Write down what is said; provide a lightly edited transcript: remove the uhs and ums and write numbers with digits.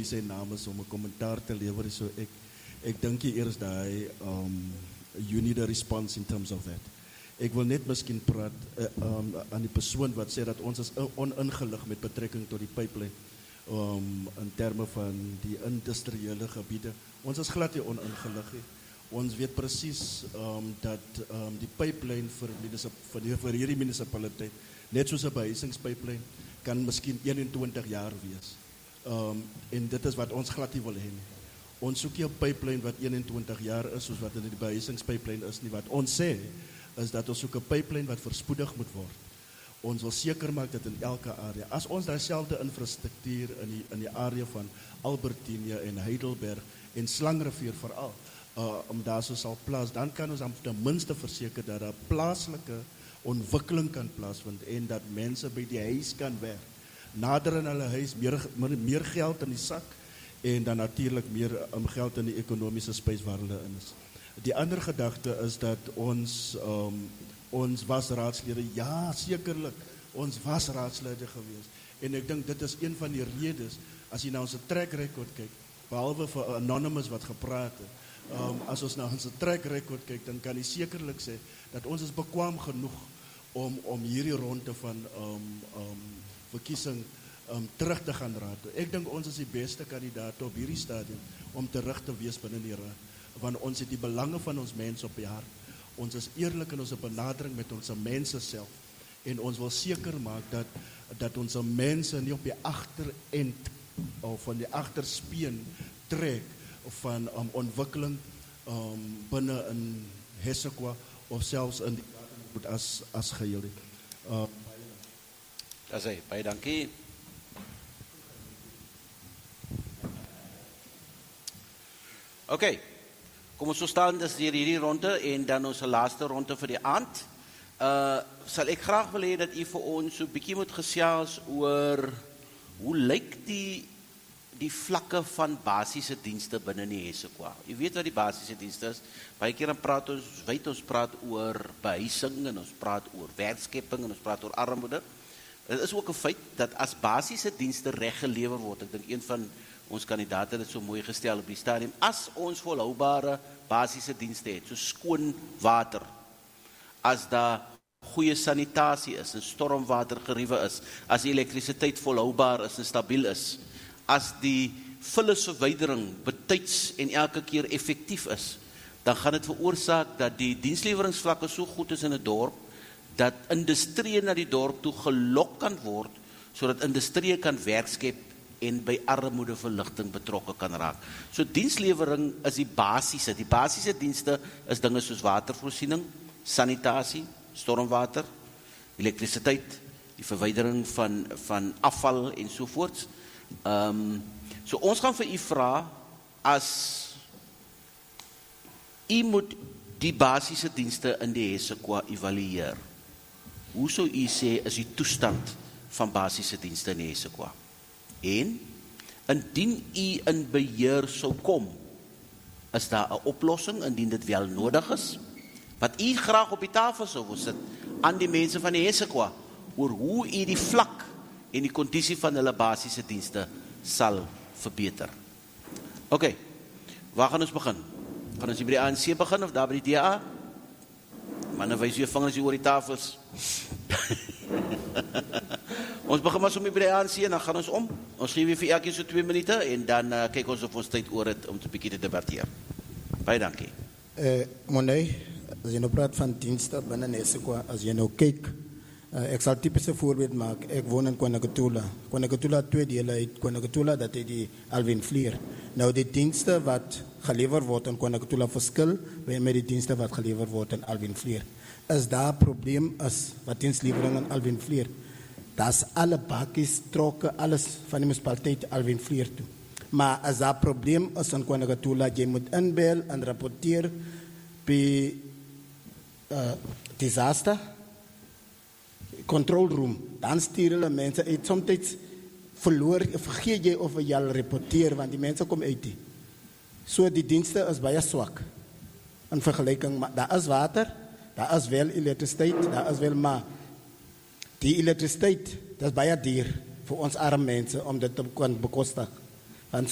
wie sy naam is om 'n kommentaar te lewer. So ek dink eers daai you need a response in terms of that. Ek wil net miskien praat aan die persoon wat sê dat ons is oningelig met betrekking tot die pipeline in terme van die industriële gebiede. Ons is glad nie oningelig nie. Ons weet presies dat die pipeline vir hierdie munisipaliteit, net soos 'n behuisingspipeline, kan miskien 21 jaar wees. En dit is wat ons glad nie wil hê nie. Ons soek nie 'n pipeline wat 21 jaar is, soos wat in die behuisingspipeline is nie. Wat ons sê, is dat ons soek 'n pipeline wat verspoedig moet word. Ons wil seker maak dat in elke area, as ons dieselfde infrastruktuur in die area van Albertina en Heidelberg en Slangrivier veral, daar so sal plaas, dan kan ons ten minste verseker dat daar plaaslike ontwikkeling kan plaasvind en dat mense by die huis kan werk. Nader in hulle huis, meer geld in die sak en dan natuurlik meer geld in die ekonomiese space waar hulle in is. Die ander gedagte is dat ons was raadslede, ja, sekerlik, ons was raadslede gewees. En ek dink dit is een van die redes, as jy na ons track record kyk, behalwe vir Anonymous wat gepraat het, as ons na ons track record kyk, dan kan jy sekerlik sê, dat ons is bekwaam genoeg om hierdie ronde van verkiesing terug te gaan raad. Ek dink ons is die beste kandidaat op hierdie stadium om terug te wees binne die raad, want ons het die belange van ons mense op die hart. Ons is eerlik in ons benadering met ons mense self en ons wil seker maak dat ons mense nie op die agterend of van die agterspeen trek van ontwikkeling binne in Hessequa of selfs in die as geheel. Dis hy, baie dankie. Okay, kom ons so staan dis hierdie ronde en dan ons laaste ronde vir die aand. Sal ek graag wil hê dat u vir ons so 'n bietjie moet gesels oor hoe lyk die vlakke van basiese dienste binne die Hessequa. Jy weet wat die basiese dienste is. Baie keer dan praat ons praat oor behuising en ons praat oor werkskepping en ons praat oor armoede. Dit is ook 'n feit dat as basiese dienste reg gelewer word, ek dink een van ons kandidaate het dit so mooi gestel op die stadium, as ons volhoubare basiese dienste het, so skoon water, as daar goeie sanitasie is, en stormwatergeriewe is, as elektrisiteit volhoubaar is en stabiel is, as die vullisverwydering betyds en elke keer effektief is, dan gaan dit veroorsaak dat die diensleweringsvlakke so goed is in 'n dorp, dat industrie na die dorp toe gelok kan word, sodat industrie kan werk skep en by armoedeverligting betrokke kan raak. So dienslewering is die basiese dienste is dinge soos watervoorsiening, sanitasie, stormwater, elektrisiteit, die verwydering van afval en sovoorts. So ons gaan vir u vra, as u moet die basiese dienste in die Hessequa evalueer, hoe sou u sê is die toestand van basiese dienste in die Hessequa? En indien u in beheer sou kom, is daar 'n oplossing indien dit wel nodig is, wat u graag op die tafel sou wil sit aan die mense van die Hessequa, oor hoe u die vlak en die kondisie van hulle basiese dienste sal verbeter. Okay, waar gaan ons begin? Gaan ons by die ANC begin of daar by die DA? Manne, wys jou vingers hier oor die tafels. Ons begin maar sommer by die ANC en dan gaan ons om. Ons gee weer vir elkeen so 2 minute en dan kyk ons of ons tyd oor het om 'n bietjie te debatteer. Baie dankie. Money, as jy nou praat van dienste binne Hessequa, as jy nou kyk, ek sal typiese voorbeeld maak. Ek woon in KwaNokuthula. KwaNokuthula 2 dele uit. KwaNokuthula, dat is die Alvin Vlier. Nou die dienste wat geleverd word in KwaNokuthula verskil met die dienste wat geleverd word in Alvin Vlier. Is daar 'n probleem is wat dienslewering in Alvin Vlier? Daar's alle bakkies, trokke, alles van die munisipaliteit Alvin Vlier toe. Maar as daar 'n probleem is in KwaNokuthula, jy moet inbel en rapporteer by disaster control room, dan stuur hulle mense uit. Soms vergeet jy of jy al rapporteer, want die mense kom uit die. So die dienste is baie swak in vergelijking, maar daar is water, daar is wel elektrisiteit, daar is wel, maar die elektrisiteit, dat is baie duur vir ons arme mense om dit te kan bekostig.